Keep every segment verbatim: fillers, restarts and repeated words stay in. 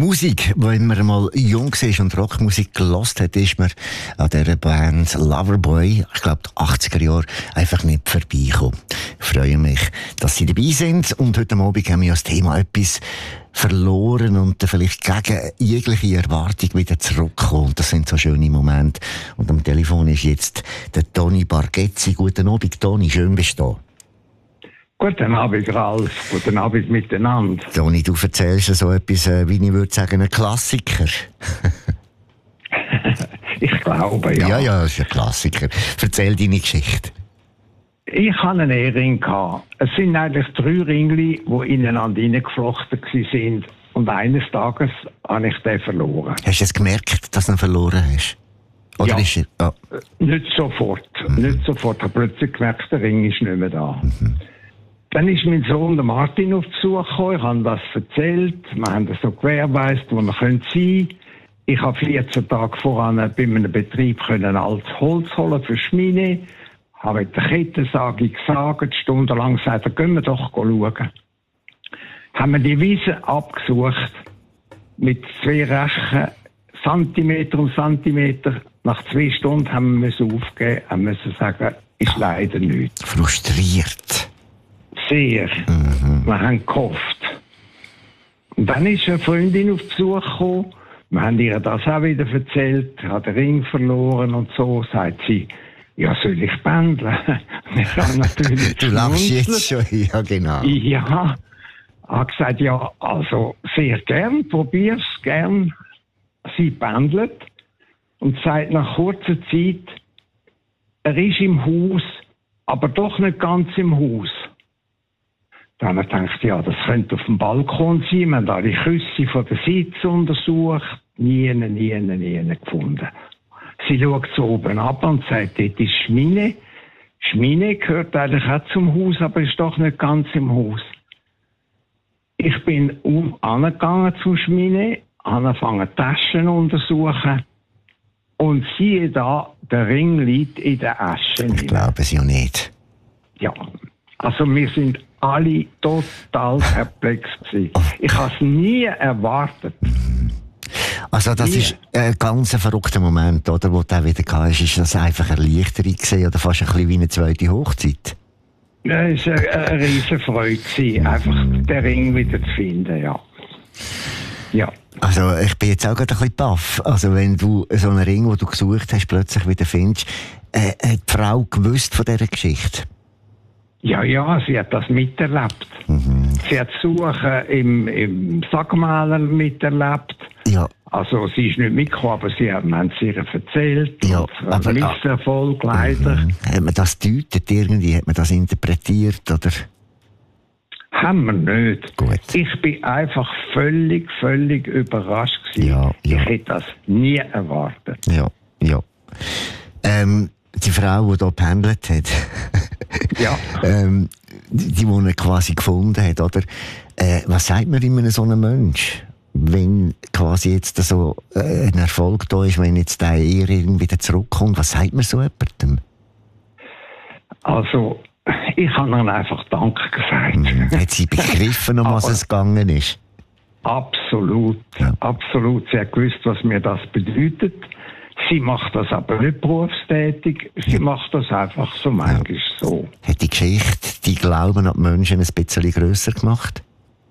Musik, wenn man mal jung war und Rockmusik gehört hat, ist man an dieser Band Loverboy, ich glaube, die achtziger Jahre, einfach nicht vorbeigekommen. Ich freue mich, dass Sie dabei sind und heute Abend haben wir das Thema etwas verloren und vielleicht gegen jegliche Erwartung wieder zurückkommen. Das sind so schöne Momente. Und am Telefon ist jetzt der Toni Bargetzi. Guten Abend, Toni, schön bist du da. Guten Abend, Ralf. Guten Abend miteinander. Toni, du erzählst so etwas, wie ich würde sagen, ein Klassiker. Ich glaube, ja. Ja, ja, das ist ein Klassiker. Erzähl deine Geschichte. Ich hatte einen Ehering. Es sind eigentlich drei Ringli, die ineinander hineingeflochten waren. Und eines Tages habe ich den verloren. Hast du es gemerkt, dass du ihn verloren hast? Oder ja. Ist er, oh. Nicht sofort. Mhm. Nicht sofort. Ich habe plötzlich gemerkt, der Ring ist nicht mehr da. Mhm. Dann ist mein Sohn der Martin auf Besuch gekommen. Ich habe das erzählt. Wir haben das so gewährleistet, wo wir sein können. Ich habe vierzehn Tage voran bei einem Betrieb können altes Holz holen für Schmine. Habe mit der Kettensage gesagt, stundenlang gesagt, gehen wir doch schauen. Haben wir die Wiese abgesucht, mit zwei Rechen, Zentimeter um Zentimeter. Nach zwei Stunden haben wir müssen aufgeben, haben müssen sagen, ist leider nichts. Frustriert. Sehr. Mhm. Wir haben gehofft. Und dann ist eine Freundin auf Besuch gekommen. Wir haben ihr das auch wieder erzählt, hat den Ring verloren und so, sagt sie, ja, soll ich pendeln? natürlich du lachst jetzt schon, ja genau. Ja, hat gesagt, ja, also sehr gern, probier's gern. Sie pendelt und sagt nach kurzer Zeit, er ist im Haus, aber doch nicht ganz im Haus. Da haben wir gedacht, ja, das könnte auf dem Balkon sein. Wir haben alle Küsse von der Sitze untersucht. Nie, nie, nie gefunden. Sie schaut so oben ab und sagt, dort ist Schmine. Schmine gehört eigentlich auch zum Haus, aber ist doch nicht ganz im Haus. Ich bin um angegangen zum Schmine, angefangen Taschen zu untersuchen. Und siehe da, der Ring liegt in der Asche. Ich glaube es ja nicht. Ja, also wir sind alle total perplex gewesen. Ich habe es nie erwartet. Also das nie. Ist ein ganz verrückter Moment, oder, wo du auch wieder gehabt hast. Ist das einfach eine Erleichterung gewesen, oder fast ein bisschen wie eine zweite Hochzeit? Ja, es war eine, eine riesen Freude gewesen, einfach den Ring wieder zu finden, ja. Ja. Also ich bin jetzt auch gerade ein bisschen baff. Also wenn du so einen Ring, den du gesucht hast, plötzlich wieder findest, äh, hat die Frau gewusst von dieser Geschichte? Ja, ja, sie hat das miterlebt. Mhm. Sie hat Suchen im, im Sackmaler miterlebt. Ja. Also sie ist nicht mitgekommen, aber sie haben es ihr erzählt. Ja, aber Misserfolg, leider. Mhm. Hat man das gedeutet irgendwie? Hat man das interpretiert, oder? Haben wir nicht. Gut. Ich bin einfach völlig, völlig überrascht gewesen. Ja, ja. Ich hätte das nie erwartet. Ja, ja. Ähm, die Frau, die hier gependelt hat, ja. ähm, die, die ihn quasi gefunden hat, oder? Äh, was sagt man immer so einem Mensch, wenn quasi jetzt so äh, ein Erfolg da ist, wenn jetzt der eher wieder zurückkommt? Was sagt man so jemandem? Also, ich habe dann einfach Danke gesagt. Mhm. Hat sie begriffen, um was es gegangen ist? Absolut, ja. absolut. Sie hat gewusst, was mir das bedeutet. Sie macht das aber nicht berufstätig. Sie ja. macht das einfach so manchmal ja. so. Hat die Geschichte die Glauben an die Menschen ein bisschen grösser gemacht?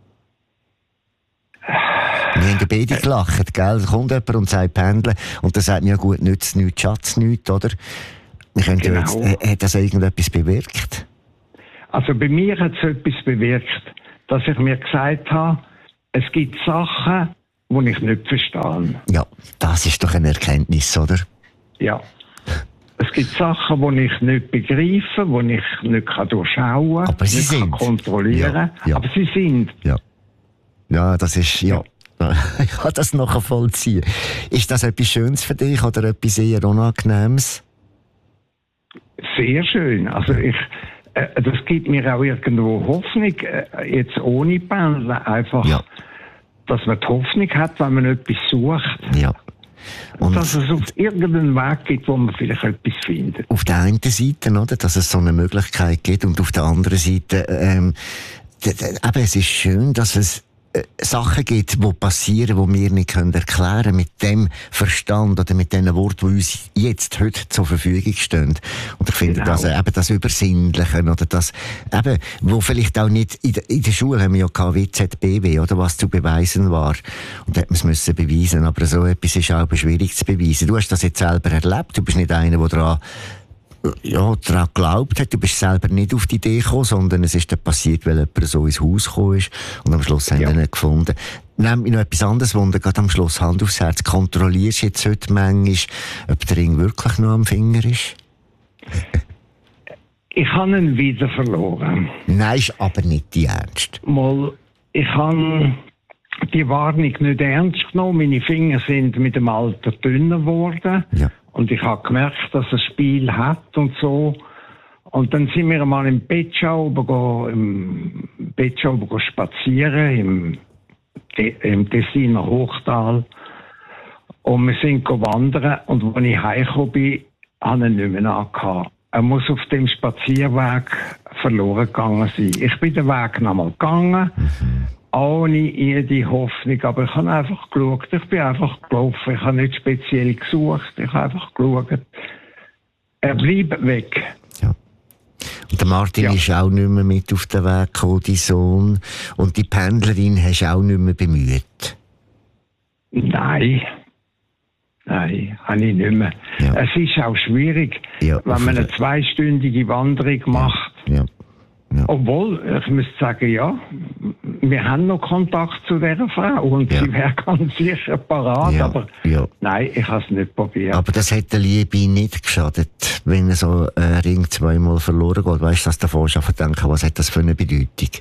Wir haben beide gelacht, gell? Da kommt jemand und sagt Pendeln und dann sagt man ja gut, nützt nichts, Schatz nichts, oder? Wir können genau. ja jetzt, hat das irgendetwas bewirkt? Also bei mir hat es etwas bewirkt, dass ich mir gesagt habe, es gibt Sachen, die ich nicht verstehe. Ja, das ist doch eine Erkenntnis, oder? Ja. Es gibt Sachen, die ich nicht begreife, die ich nicht durchschauen kann, aber sie nicht sind. kontrollieren kann. Ja, ja. Aber sie sind. Ja, ja das ist... ja. Ich kann das nachvollziehen. Ist das etwas Schönes für dich oder etwas eher Unangenehmes? Sehr schön. Also ich, äh, das gibt mir auch irgendwo Hoffnung, äh, jetzt ohne Pendeln, einfach, ja. dass man die Hoffnung hat, wenn man etwas sucht. Ja. Und dass es auf irgendeinen Weg gibt, wo man vielleicht etwas findet. Auf der einen Seite, oder, dass es so eine Möglichkeit gibt und auf der anderen Seite, ähm, d- d- eben, es ist schön, dass es äh, Sachen gibt, die passieren, die wir nicht können erklären können, mit dem Verstand oder mit den Worten, die uns jetzt, heute zur Verfügung stehen. Und ich finde, Genau. dass äh, eben das Übersinnliche oder das, eben, wo vielleicht auch nicht, in der, in der Schule haben wir ja gehabt, W Z B W, oder was zu beweisen war. Und da hat man es müssen beweisen, aber so etwas ist auch schwierig zu beweisen. Du hast das jetzt selber erlebt, du bist nicht einer, der daran ja, daran geglaubt hat. Du bist selber nicht auf die Idee gekommen, sondern es ist dann passiert, weil jemand so ins Haus gekommen ist und am Schluss haben Ja. wir ihn gefunden. Nimm mich noch etwas anderes wunder, gerade am Schluss Hand aufs Herz. Kontrollierst du jetzt heute manchmal, ob der Ring wirklich noch am Finger ist? Ich habe ihn wieder verloren. Nein, ist aber nicht die Ernst. Mal, ich habe die Warnung nicht ernst genommen. Meine Finger sind mit dem Alter dünner geworden. Ja. Und ich habe gemerkt, dass es Spiel hat und so. Und dann sind wir mal im Bettschau im Bettschau spazieren, im, De, im Tessiner Hochtal. Und wir sind wandern. Und als ich heimgekommen bin, habe ich ihn nicht mehr angehabt. Er muss auf dem Spazierweg verloren gegangen sein. Ich bin den Weg nochmal gegangen. Mhm. Ohne jede Hoffnung, aber ich habe einfach geschaut, ich bin einfach gelaufen, ich habe nicht speziell gesucht, ich habe einfach geschaut. Er bleibt weg. Ja. Und der Martin Ja. ist auch nicht mehr mit auf den Weg gekommen, dein Sohn. Und die Pendlerin hast du auch nicht mehr bemüht. Nein. Nein, habe ich nicht mehr. Ja. Es ist auch schwierig, Ja, wenn man eine zweistündige Wanderung macht. Ja. Ja. Obwohl, ich müsste sagen, ja, wir haben noch Kontakt zu dieser Frau und Ja. sie wäre ganz sicher parat, Ja. aber Ja. nein, ich habe es nicht probiert. Aber das hat der Liebe nicht geschadet, wenn so ein Ring zweimal verloren geht. Weißt du, dass du davor schon denken, was hat das für eine Bedeutung?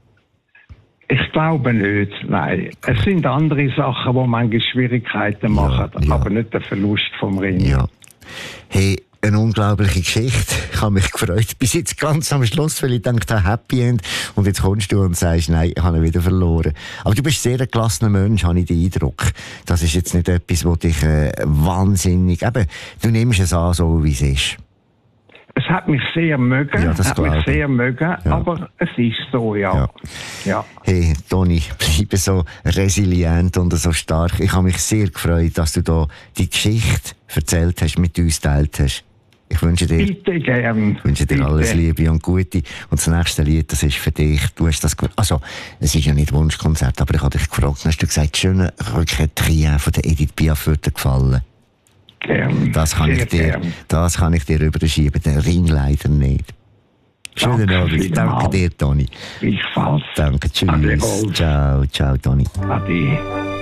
Ich glaube nicht, nein. Es sind andere Sachen, die manchmal Schwierigkeiten machen, ja. aber nicht der Verlust vom Ring. Ja. Hey, eine unglaubliche Geschichte. Ich habe mich gefreut. Bis jetzt ganz am Schluss, weil ich dachte, Happy End. Und jetzt kommst du und sagst, nein, ich habe ihn wieder verloren. Aber du bist sehr ein gelassener Mensch, habe ich den Eindruck. Das ist jetzt nicht etwas, was dich äh, wahnsinnig... Eben, du nimmst es an, so wie es ist. Es hat mich sehr mögen, Ja, das hat mich glaube ich. sehr mögen, Ja. aber es ist so, ja. Ja. ja. Hey, Toni, bleibe so resilient und so stark. Ich habe mich sehr gefreut, dass du da die Geschichte erzählt hast, mit uns geteilt hast. Ich wünsche dir, Bitte gern. ich wünsche dir Bitte. alles Liebe und Gute. Und das nächste Lied, das ist für dich. Du hast das gewusst. Also, es ist ja nicht Wunschkonzert, aber ich habe dich gefragt. Hast du gesagt, schöne Rückkehr von der Edith Piaf würde dir gefallen? Gern. Das kann Sehr ich dir, gern. das kann ich dir überschieben. Den Ring leider nicht. Schönen Danke Abend. vielmals. Danke dir, Toni. Gleichfalls. Danke, Ade, tschüss. Gold. Ciao, ciao, Toni. Ade.